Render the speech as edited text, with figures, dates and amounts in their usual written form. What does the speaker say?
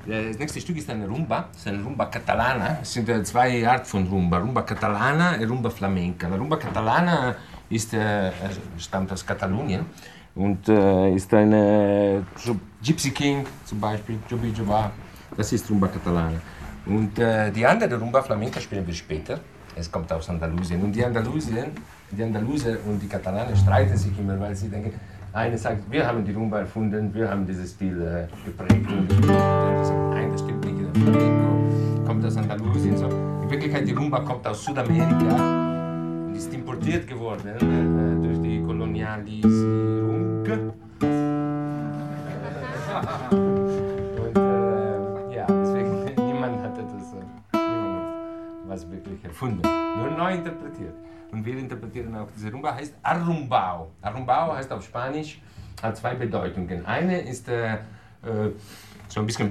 Das nächste Stück ist eine Rumba, das ist eine Rumba Catalana. Es sind zwei Arten von Rumba, Rumba Catalana und Rumba Flamenca. La Rumba Catalana stammt aus Katalonien und ist eine Gypsy King zum Beispiel, Joby Joba, das ist Rumba Catalana. Und die andere Rumba Flamenca spielen wir später, es kommt aus Andalusien. Und die Andalusier und die Katalaner streiten sich immer, weil sie denken, einer sagt, wir haben die Rumba erfunden, wir haben diesen Stil geprägt. Und der andere sagt, nein, das stimmt nicht, der Flamenco kommt aus Andalusien. So. In Wirklichkeit, die Rumba kommt aus Südamerika und ist importiert geworden durch die Kolonialisierung. Und ja, deswegen, niemand hat was wirklich erfunden, nur neu interpretiert. Und wir interpretieren auch diese Rumba, heißt Arrumbao. Arrumbao heißt auf Spanisch, hat zwei Bedeutungen. Eine ist so ein bisschen